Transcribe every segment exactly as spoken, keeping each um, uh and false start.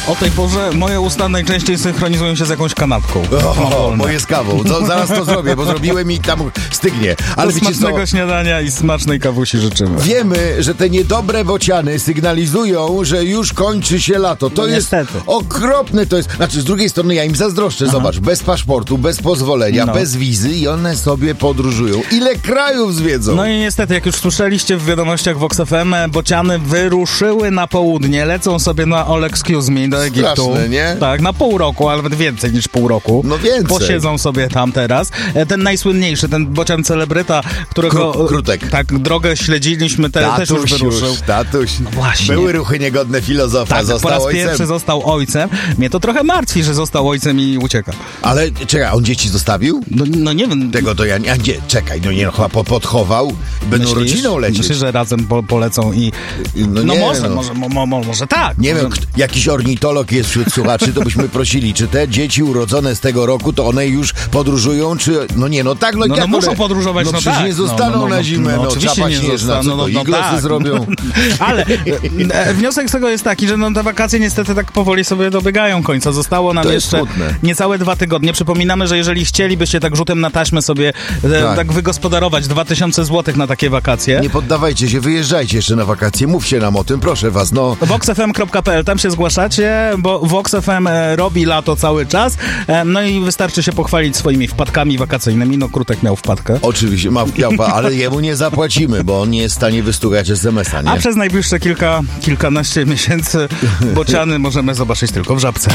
O tej porze moje usta najczęściej synchronizują się z jakąś kanapką. O, moje z kawą. To, zaraz to zrobię, bo zrobiłem i tam stygnie. Ale wiecie smacznego co? śniadania i smacznej kawusi życzymy. Wiemy, że te niedobre bociany sygnalizują, że już kończy się lato. To No jest niestety. okropne. To jest, znaczy z drugiej strony ja im zazdroszczę. Aha. Zobacz, bez paszportu, bez pozwolenia, no. bez wizy i one sobie podróżują. Ile krajów zwiedzą? No i niestety, jak już słyszeliście w wiadomościach Vox F M, bociany wyruszyły na południe, lecą sobie na all excuse me do Egiptu. Straszne, nie? Tak, na pół roku, ale nawet więcej niż pół roku. No więcej. Posiedzą sobie tam teraz. Ten najsłynniejszy, ten bocian celebryta, którego... Kru- Krutek. Tak, drogę śledziliśmy, te, też już wyruszył. Już, tatuś. No właśnie. Były ruchy niegodne filozofa, Tak, został po raz ojcem. pierwszy został ojcem. Mnie to trochę martwi, że został ojcem i ucieka. Ale czekaj, on dzieci zostawił? No, no nie wiem. Tego to ja nie... A nie, czekaj, no nie, no chyba po- podchował. Będą Myślisz? rodziną lecieć. Myślę, że razem po, polecą i... No No, nie, może, no. może, mo, mo, może tak. Nie może... wiem, kto, jakiś ornitolog jest wśród słuchaczy, to byśmy prosili, czy te dzieci urodzone z tego roku, to one już podróżują, czy... No nie, no tak, no, No, jak no muszą one, podróżować, no, no przecież tak. nie zostaną no, no, no, na zimę, no, no, oczywiście czapa nie śnieżna, zostaną, co no, to, no, iglosy tak. zrobią. Ale e, wniosek z tego jest taki, że no, te wakacje niestety tak powoli sobie dobiegają końca. Zostało nam To jest jeszcze smutne. niecałe dwa tygodnie. Przypominamy, że jeżeli chcielibyście tak rzutem na taśmę sobie e, Tak. tak wygospodarować dwa tysiące złotych na takie wakacje, Nie poddawajcie się, wyjeżdżajcie jeszcze na wakacje, mówcie nam o tym, proszę was, no. vox f m kropka p l, tam się zgłaszacie, bo Vox F M e, robi lato cały czas, e, no i wystarczy się pochwalić swoimi wpadkami wakacyjnymi. No Krutek miał wpadkę. Oczywiście, ma, ja, ale jemu nie zapłacimy, bo on nie jest w stanie wystugać es em es a, nie? A przez najbliższe kilka, kilkanaście miesięcy bociany możemy zobaczyć tylko w Żabce.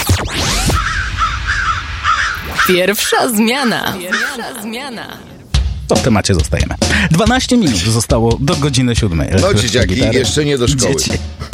Pierwsza zmiana. Pierwsza zmiana. To w temacie zostajemy. dwanaście minut zostało do godziny siódmej. No dzieciaki, jeszcze nie do szkoły. Dzieci.